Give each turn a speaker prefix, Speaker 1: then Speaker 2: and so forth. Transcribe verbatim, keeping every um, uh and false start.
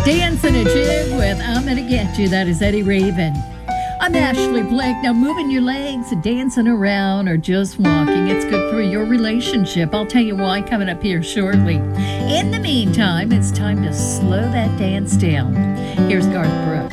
Speaker 1: Dancing a jig with I'm Gonna Get You. That is Eddie Raven. I'm Ashley Blake. Now, moving your legs, dancing around, or just walking, it's good for your relationship. I'll tell you why coming up here shortly. In the meantime, it's time to slow that dance down. Here's Garth Brooks.